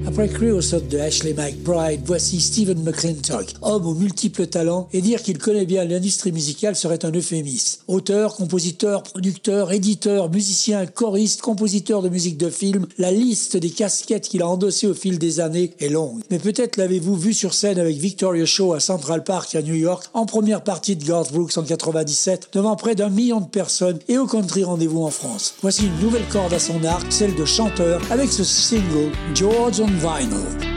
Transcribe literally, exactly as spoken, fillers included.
Après Creosote de Ashley McBryde, voici Stephen McClintock, homme aux multiples talents, et dire qu'il connaît bien l'industrie musicale serait un euphémisme. Auteur, compositeur, producteur, éditeur, musicien, choriste, compositeur de musique de film, la liste des casquettes qu'il a endossées au fil des années est longue. Mais peut-être l'avez-vous vu sur scène avec Victoria Show à Central Park à New York, en première partie de Garth Brooks en quatre-vingt-dix-sept, devant près d'un million de personnes, et au Country Rendez-vous en France. Voici une nouvelle corde à son arc, celle de chanteur, avec ce single George on Vinyl.